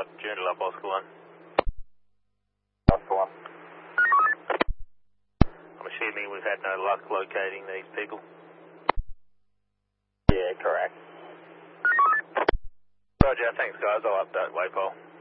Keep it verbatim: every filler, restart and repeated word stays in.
uh, Joondalup Oscar one. Oscar one. I'm assuming we've had no luck locating these people. Yeah, correct. Roger, thanks guys, I'll update Waypole.